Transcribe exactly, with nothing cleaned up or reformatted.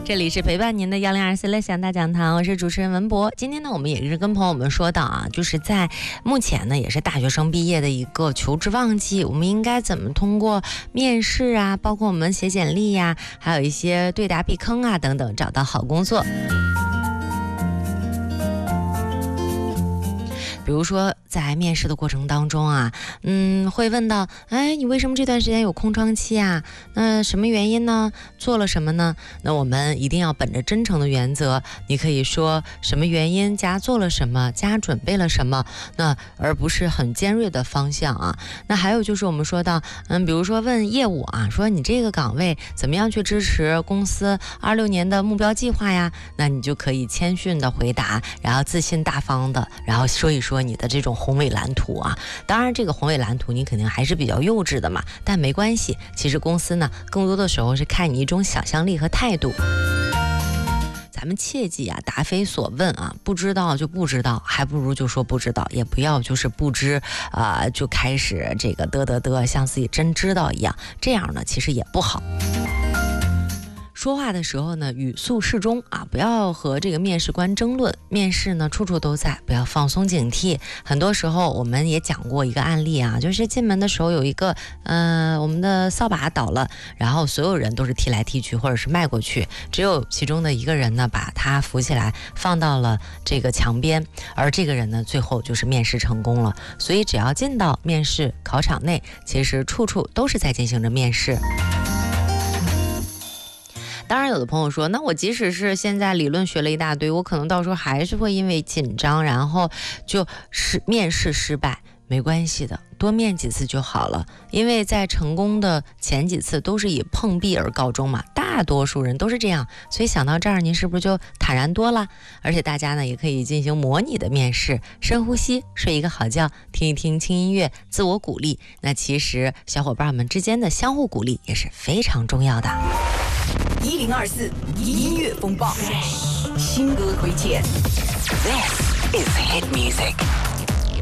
这里是陪伴您的幺零二四乐享大讲堂，我是主持人文博。今天呢，我们也是跟朋友们说到啊，就是在目前呢，也是大学生毕业的一个求职旺季，我们应该怎么通过面试啊，包括我们写简历呀、啊，还有一些对答避坑啊等等，找到好工作。比如说在面试的过程当中啊，嗯，会问到，哎，你为什么这段时间有空窗期啊？那什么原因呢？做了什么呢？那我们一定要本着真诚的原则，你可以说什么原因加做了什么加准备了什么，那而不是很尖锐的方向啊。那还有就是我们说到，嗯，比如说问业务啊，说你这个岗位怎么样去支持公司二六年的目标计划呀？那你就可以谦逊的回答，然后自信大方的，然后说一说你的这种宏伟蓝图啊。当然这个宏伟蓝图你肯定还是比较幼稚的嘛，但没关系，其实公司呢更多的时候是看你一种想象力和态度。咱们切记啊，答非所问啊，不知道就不知道，还不如就说不知道，也不要就是不知啊、呃、就开始这个嘚嘚嘚像自己真知道一样，这样呢其实也不好。说话的时候呢，语速适中啊，不要和这个面试官争论。面试呢，处处都在，不要放松警惕。很多时候我们也讲过一个案例啊，就是进门的时候有一个，呃，我们的扫把倒了，然后所有人都是踢来踢去，或者是迈过去，只有其中的一个人呢，把他扶起来放到了这个墙边，而这个人呢，最后就是面试成功了。所以只要进到面试考场内，其实处处都是在进行着面试。当然有的朋友说，那我即使是现在理论学了一大堆，我可能到时候还是会因为紧张然后就是面试失败。没关系的，多面几次就好了，因为在成功的前几次都是以碰壁而告终嘛，大多数人都是这样，所以想到这儿您是不是就坦然多了？而且大家呢也可以进行模拟的面试，深呼吸，睡一个好觉，听一听轻音乐，自我鼓励。那其实小伙伴们之间的相互鼓励也是非常重要的。 一零二四音乐风暴，新歌推荐。 This is hit music.